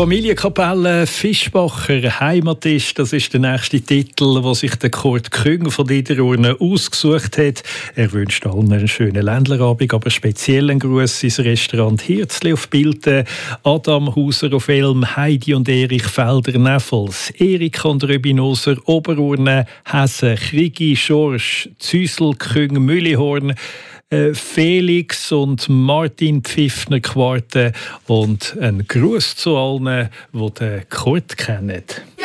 Familienkapelle Fischbacher Heimat ist, das ist der nächste Titel, den sich der Kurt Küng von Niederurne ausgesucht hat. Er wünscht allen einen schönen Ländlerabend, aber speziellen Gruß ins Restaurant Hirzli auf Bilten, Adam Hauser auf Elm, Heidi und Erich Felder-Neffels, Erika und Röbinoser, Oberurne, Hessen, Krigi, Schorsch, Züsel, Küng, Müllihorn, Felix und Martin Pfiffner Quarte und ein Gruß zu allen, die den Kurt kennen.